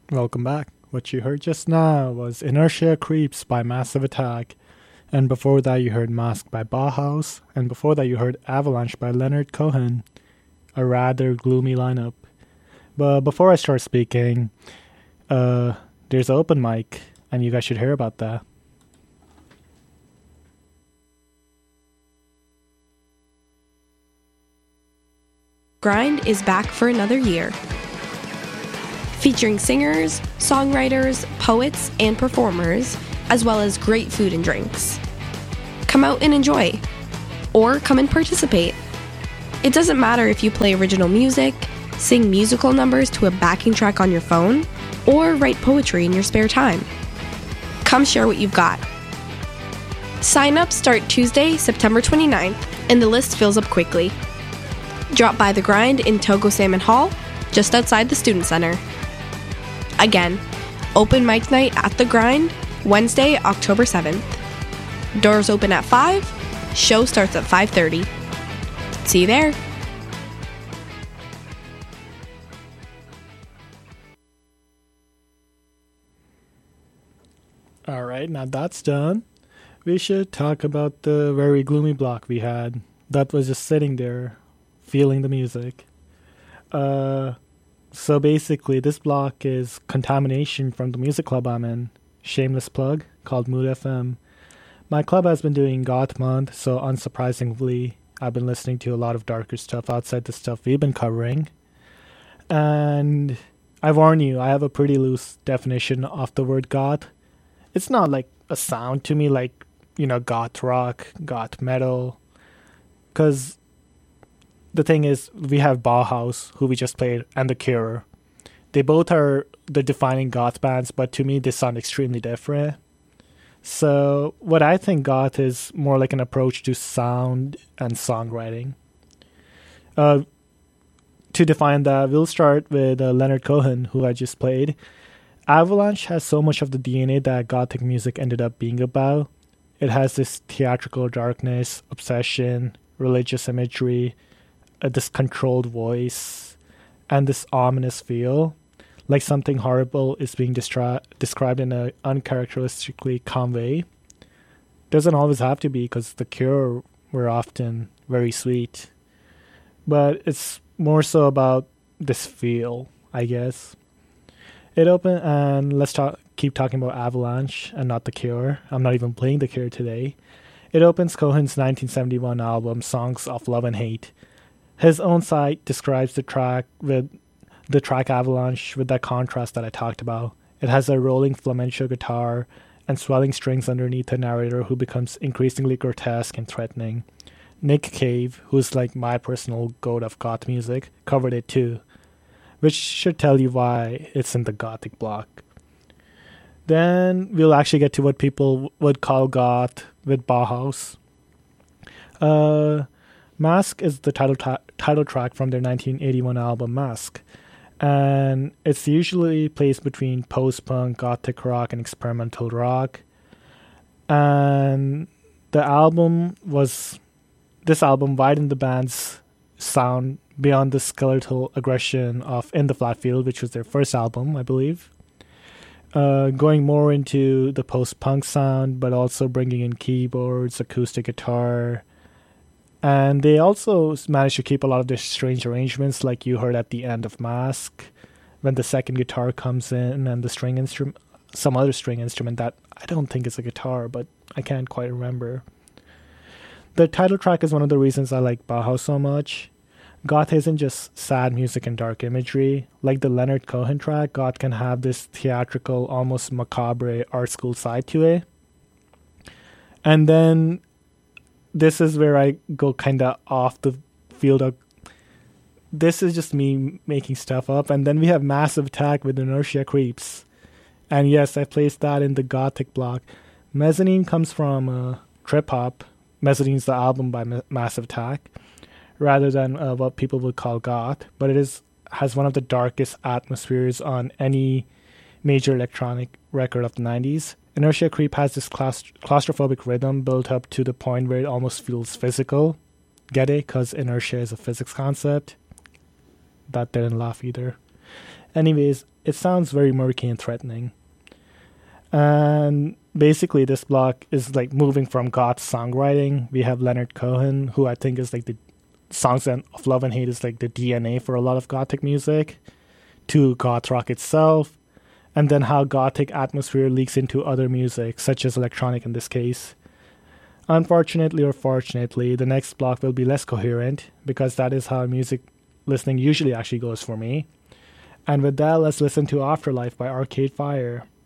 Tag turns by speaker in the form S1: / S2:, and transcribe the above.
S1: Welcome back. What you heard just now was Inertia Creeps by Massive Attack, and before that you heard Mask by Bauhaus, and before that you heard Avalanche by Leonard Cohen. A rather gloomy lineup. But before I start speaking, there's an open mic, and you guys should hear about that.
S2: Grind is back for another year. Featuring singers, songwriters, poets, and performers, as well as great food and drinks. Come out and enjoy, or come and participate. It doesn't matter if you play original music, sing musical numbers to a backing track on your phone, or write poetry in your spare time. Come share what you've got. Sign-ups start Tuesday, September 29th, and the list fills up quickly. Drop by The Grind in Togo Salmon Hall, just outside the Student Center. Again, open mic night at The Grind, Wednesday, October 7th. Doors open at 5, show starts at 5:30. See you there.
S1: Alright, now that's done. We should talk about the very gloomy block we had that was just sitting there, feeling the music. So basically, this block is Contamination from the music club I'm in. Shameless plug, called Mood FM. My club has been doing Goth Month, so unsurprisingly, I've been listening to a lot of darker stuff outside the stuff we've been covering. And I warn you, I have a pretty loose definition of the word goth. It's not like a sound to me like, goth rock, goth metal. Because the thing is, we have Bauhaus, who we just played, and The Cure. They both are the defining goth bands, but to me, they sound extremely different. So what I think goth is more like an approach to sound and songwriting. To define that, we'll start with Leonard Cohen, who I just played. Avalanche has so much of the DNA that gothic music ended up being about. It has this theatrical darkness, obsession, religious imagery, this controlled voice, and this ominous feel, like something horrible is being described in an uncharacteristically calm way. Doesn't always have to be, because The Cure were often very sweet. But it's more so about this feel, I guess. It opened, and keep talking about Avalanche and not The Cure. I'm not even playing The Cure today. It opens Cohen's 1971 album, Songs of Love and Hate. His own site describes the track Avalanche with that contrast that I talked about. It has a rolling flamenco guitar and swelling strings underneath a narrator who becomes increasingly grotesque and threatening. Nick Cave, who's like my personal goat of goth music, covered it too, which should tell you why it's in the gothic block. Then we'll actually get to what people would call goth with Bauhaus. Mask is the title track from their 1981 album Mask, and it's usually placed between post-punk, gothic rock, and experimental rock. And this album widened the band's sound beyond the skeletal aggression of In the Flat Field, which was their first album, I believe. Going more into the post-punk sound, but also bringing in keyboards, acoustic guitar. And they also managed to keep a lot of their strange arrangements, like you heard at the end of Mask, when the second guitar comes in and the string instrument, some other string instrument that I don't think is a guitar, but I can't quite remember. The title track is one of the reasons I like Bauhaus so much. Goth isn't just sad music and dark imagery. Like the Leonard Cohen track, goth can have this theatrical, almost macabre art school side to it. And then this is where I go kind of off the field of... This is just me making stuff up. And then we have Massive Attack with Inertia Creeps. And yes, I placed that in the gothic block. Mezzanine comes from trip hop. Mezzanine's the album by Massive Attack, rather than what people would call goth. But it has one of the darkest atmospheres on any major electronic record of the 90s. Inertia Creep has this claustrophobic rhythm built up to the point where it almost feels physical. Get it? Because inertia is a physics concept. That didn't laugh either. Anyways, it sounds very murky and threatening. And basically, this block is like moving from goth songwriting. We have Leonard Cohen, who I think is like the songs of Love and Hate is like the DNA for a lot of gothic music, to goth rock itself, and then how gothic atmosphere leaks into other music, such as electronic in this case. Unfortunately or fortunately, the next block will be less coherent, because that is how music listening usually actually goes for me. And with that, let's listen to Afterlife by Arcade Fire.